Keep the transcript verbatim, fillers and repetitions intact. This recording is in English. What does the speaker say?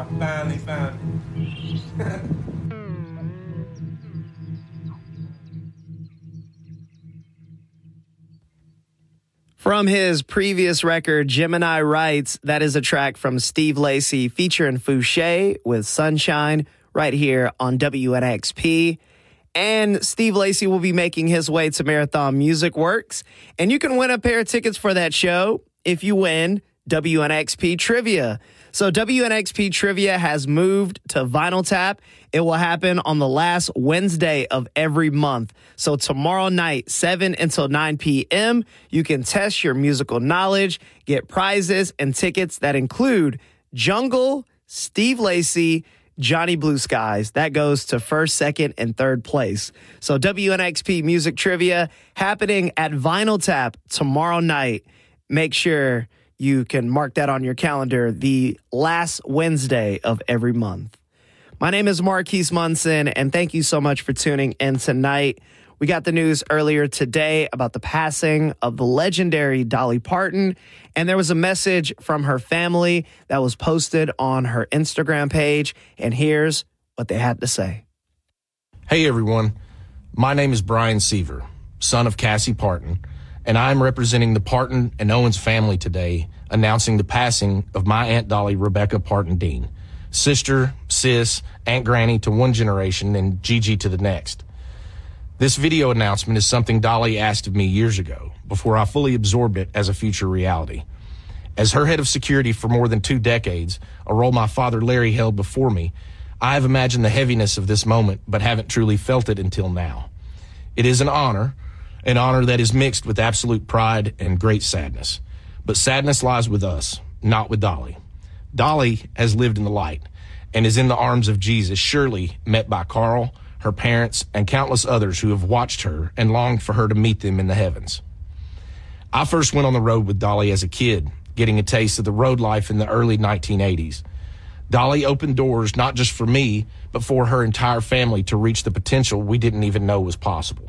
I finally found it. From his previous record, Gemini Writes, that is a track from Steve Lacy featuring Fouché with Sunshine right here on W N X P. And Steve Lacy will be making his way to Marathon Music Works. And you can win a pair of tickets for that show if you win W N X P Trivia. So W N X P Trivia has moved to Vinyl Tap. It will happen on the last Wednesday of every month. So tomorrow night, seven until nine p.m., you can test your musical knowledge, get prizes and tickets that include Jungle, Steve Lacy, Johnny Blue Skies. That goes to first, second, and third place. So W N X P Music Trivia happening at Vinyl Tap tomorrow night. Make sure you can mark that on your calendar, the last Wednesday of every month. My name is Marquise Munson, and thank you so much for tuning in tonight. We got the news earlier today about the passing of the legendary Dolly Parton, and there was a message from her family that was posted on her Instagram page, and here's what they had to say. Hey, everyone. My name is Brian Seaver, son of Cassie Parton, and I'm representing the Parton and Owens family today, announcing the passing of my Aunt Dolly Rebecca Parton Dean, sister, sis, Aunt Granny to one generation, and Gigi to the next. This video announcement is something Dolly asked of me years ago, before I fully absorbed it as a future reality. As her head of security for more than two decades, a role my father Larry held before me, I have imagined the heaviness of this moment, but haven't truly felt it until now. It is an honor, an honor that is mixed with absolute pride and great sadness. But sadness lies with us, not with Dolly. Dolly has lived in the light and is in the arms of Jesus, surely met by Carl, her parents, and countless others who have watched her and longed for her to meet them in the heavens. I first went on the road with Dolly as a kid, getting a taste of the road life in the early nineteen eighties. Dolly opened doors not just for me, but for her entire family to reach the potential we didn't even know was possible.